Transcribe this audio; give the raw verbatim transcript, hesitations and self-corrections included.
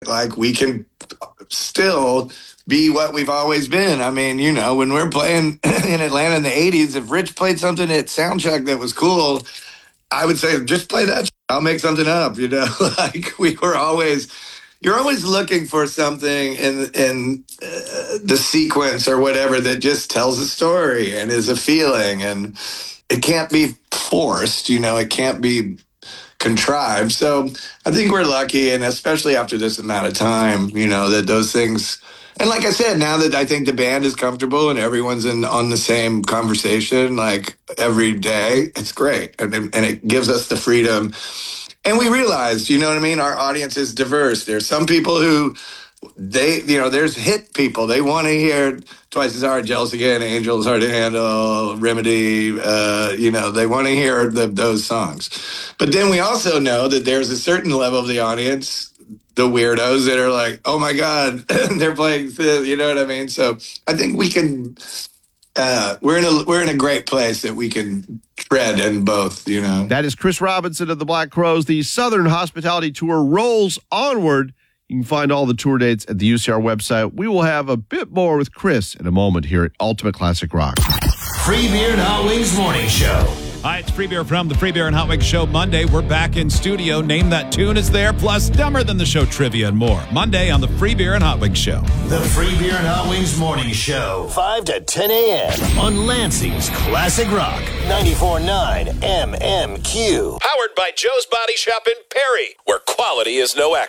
like we can still be what we've always been. I mean, you know, when we're playing in Atlanta in the eighties, if Rich played something at Soundcheck that was cool, I would say, just play that. I'll make something up, you know, like we were always, you're always looking for something in, in uh, the sequence or whatever that just tells a story and is a feeling, and it can't be forced, you know, it can't be contrived. So I think we're lucky, and especially after this amount of time, you know, that those things. And like I said, now that I think the band is comfortable and everyone's in on the same conversation, like every day, it's great. And, and it gives us the freedom. And we realize, you know what I mean? Our audience is diverse. There's some people who they, you know, there's hit people. They want to hear Twice as Hard, Jealous Again, Angels, Hard to Handle, Remedy. Uh, you know, they want to hear the, those songs. But then we also know that there's a certain level of the audience, the weirdos that are like, oh my God, they're playing this, you know what I mean? So I think we can, uh, we're in a, we're in a great place that we can tread in both, you know. That is Chris Robinson of the Black Crowes. The Southern Hospitality Tour rolls onward. You can find all the tour dates at the U C R website. We will have a bit more with Chris in a moment here at Ultimate Classic Rock. Free Beer and Hot Wings Morning Show. Hi, it's Free Beer from the Free Beer and Hot Wings Show. Monday, we're back in studio. Name That Tune is there, plus Dumber Than the Show trivia and more. Monday on the Free Beer and Hot Wings Show. The Free Beer and Hot Wings Morning Show. five to ten a.m. on Lansing's Classic Rock. ninety-four point nine M M Q. Powered by Joe's Body Shop in Perry, where quality is no accident.